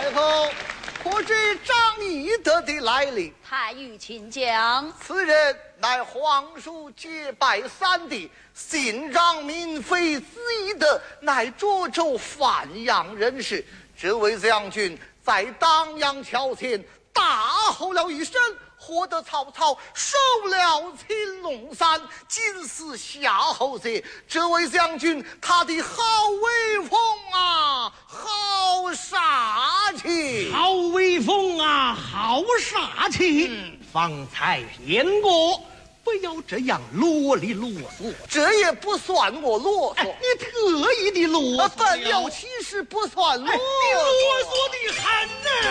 太后，可知张翼德的来历？ 太尉请讲。 此人乃皇叔结拜三弟，姓张名飞，字翼德，乃涿州范阳人士。这位将军在当阳桥前大吼了一声，获得曹操收了青龙山，金丝夏侯者。这位将军他的好威风啊，好杀气！ 好威风啊，好杀气！方才言过，不要这样啰里啰嗦。 这也不算我啰嗦， 你特意的啰嗦。 本了其实不算啰嗦。 你啰嗦的很呢。